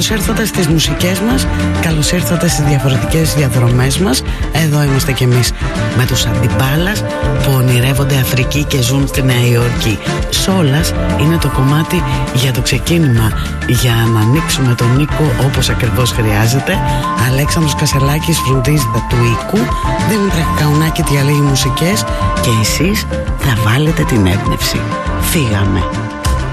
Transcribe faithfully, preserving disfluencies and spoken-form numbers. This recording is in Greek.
Καλώς ήρθατε στις μουσικές μας, καλώς ήρθατε στις διαφορετικές διαδρομές μας. Εδώ είμαστε κι εμείς με τους Αντιμπάλας που ονειρεύονται Αφρική και ζουν στη Νέα Υόρκη. Σόλας είναι το κομμάτι για το ξεκίνημα, για να ανοίξουμε τον Νίκο όπως ακριβώς χρειάζεται. Αλέξανδρος Κασελάκης φροντίζει τα του οίκου, Δήμητρα Κακαουνάκη διαλέγει μουσικές και εσείς θα βάλετε την έμπνευση. Φύγαμε.